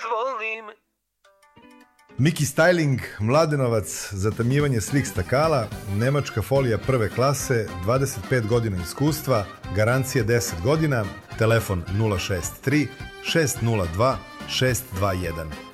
volim. Miki Styling, Mladenovac, zatamljivanje svih stakala, nemačka folija prve klase, 25 godina iskustva, garancije 10 godina, telefon 063 602 621.